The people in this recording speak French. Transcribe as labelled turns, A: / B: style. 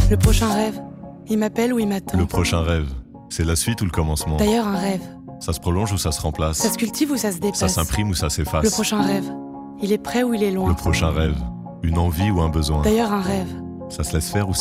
A: Le prochain rêve, il m'appelle ou il m'attend.
B: Le prochain rêve, c'est la suite ou le commencement?
A: D'ailleurs, un rêve,
B: Ça se prolonge ou ça se remplace?
A: ça se cultive ou ça se dépasse?
B: Ça s'imprime ou ça s'efface?
A: Le prochain rêve, il est près ou il est loin?
B: Le prochain rêve, une envie ou un besoin?
A: D'ailleurs, un rêve,
B: Ça se laisse faire ou